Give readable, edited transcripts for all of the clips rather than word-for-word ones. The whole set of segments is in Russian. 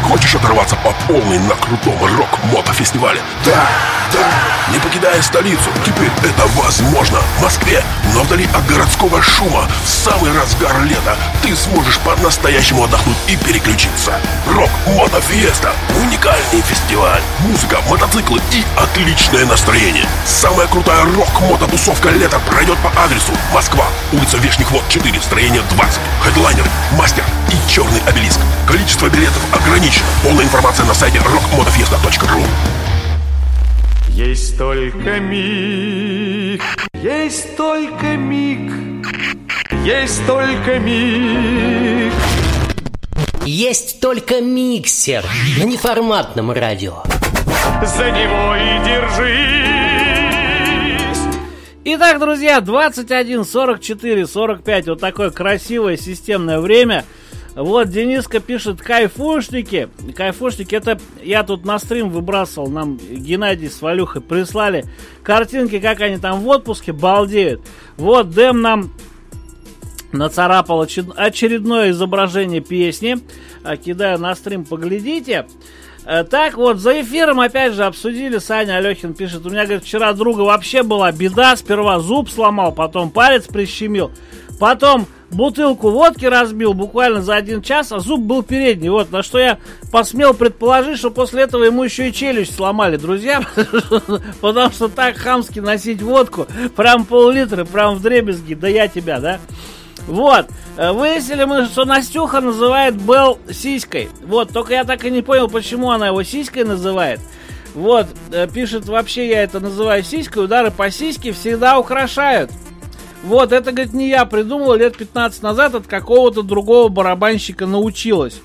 Хочешь оторваться по полной на крутом рок-мотофестивале? Да. Не покидая столицу, теперь это возможно. В Москве, но вдали от городского шума, в самый разгар лета ты сможешь по-настоящему отдохнуть и переключиться. Рок-мотофеста. Уникальный фестиваль. Музыка, мотоциклы и отличное настроение. Самая крутая рок-мототусовка лета пройдет по адресу: Москва, улица Вешних Вод, 4, строение 20. Хедлайнер, Мастер и Черный обелиск. Количество билетов ограничено. Полная информация на сайте rockmotofesta.ru. Есть только миг, есть только миг, есть только миг. Есть только миксер на неформатном радио. За него и держись. Итак, друзья, 21, 44, 45. Вот такое красивое системное время. Вот Дениска пишет: кайфушники. Кайфушники, это я тут на стрим выбрасывал. Нам Геннадий с Валюхой прислали картинки, как они там в отпуске балдеют. Вот Дэм нам нацарапал очередное изображение песни. Кидаю на стрим, поглядите. Так вот, за эфиром опять же обсудили. Саня Алехин пишет: у меня, говорит, вчера друга вообще была беда. Сперва зуб сломал, потом палец прищемил, потом бутылку водки разбил буквально за 1 час, а зуб был передний. Вот, на что я посмел предположить, что после этого ему еще и челюсть сломали, друзья. Потому что так хамски носить водку, прям пол-литра, прям вдребезги, да я тебя, да. Вот, выяснили мы, что Настюха называет Белл сиськой. Вот, только я так и не понял, почему она его сиськой называет. Вот, пишет: вообще я это называю сиськой, удары по сиське всегда украшают. Вот, это, говорит, не я придумал, лет 15 назад от какого-то другого барабанщика научилась.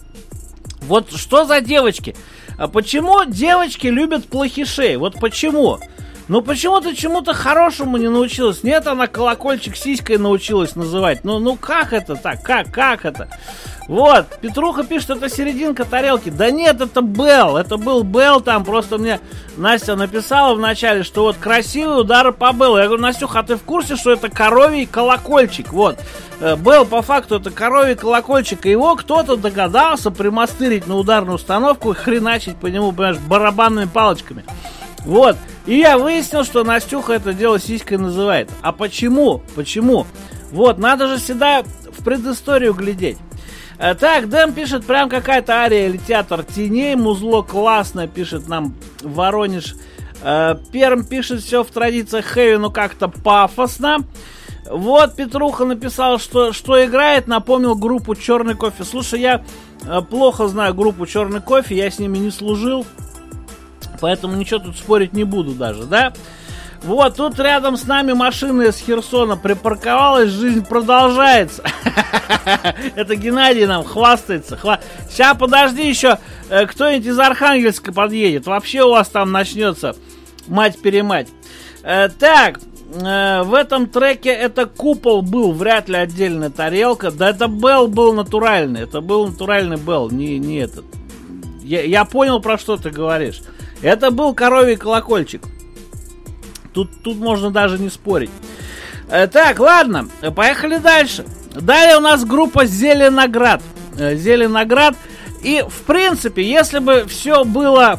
Вот что за девочки? А почему девочки любят плохишей? Вот почему? Ну почему ты чему-то хорошему не научилась? Нет, она колокольчик сиськой научилась называть. Ну как это так? Как это? Вот, Петруха пишет: это серединка тарелки. Да нет, это Белл. Это был Белл там. Просто мне Настя написала вначале, что вот красивый удар по Беллу. Я говорю: Настюха, а ты в курсе, что это коровий колокольчик? Вот, Белл по факту это коровий колокольчик. И его кто-то догадался примастырить на ударную установку и хреначить по нему, понимаешь, барабанными палочками. Вот, и я выяснил, что Настюха это дело сиськой называет. А почему? Почему? Вот, надо же всегда в предысторию глядеть. Так, Дэм пишет: прям какая-то ария или театр теней. Музло классно, пишет нам Воронеж. Перм пишет: все в традициях хэви, но как-то пафосно. Вот, Петруха написал, что играет, напомнил группу Черный кофе. Слушай, я плохо знаю группу Черный кофе, я с ними не служил, поэтому ничего тут спорить не буду даже, да? Вот, тут рядом с нами машина из Херсона припарковалась, жизнь продолжается. Это Геннадий нам хвастается. Сейчас, подожди, еще кто-нибудь из Архангельска подъедет. Вообще у вас там начнется мать-перемать. Так, в этом треке это купол был, вряд ли отдельная тарелка. Да это Белл был натуральный. Это был натуральный Белл, не этот. Я понял, про что ты говоришь. Это был коровий колокольчик. Тут можно даже не спорить. Так, ладно, поехали дальше. Далее у нас группа Зеленоград. Зеленоград. И, в принципе, если бы все было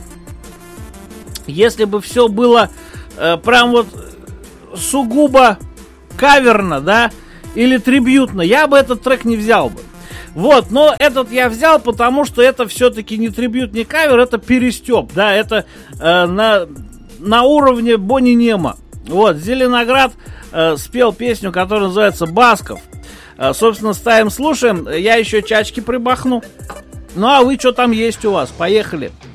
прям вот сугубо каверно, да, или трибьютно, я бы этот трек не взял бы. Вот, но этот я взял, потому что это все-таки не трибьют, не кавер, это перестеп, да, это на уровне Бонни Нема. Вот, Зеленоград спел песню, которая называется «Басков». Собственно, ставим, слушаем. Я еще чачки прибахну. Ну, а вы, что там есть у вас? Поехали.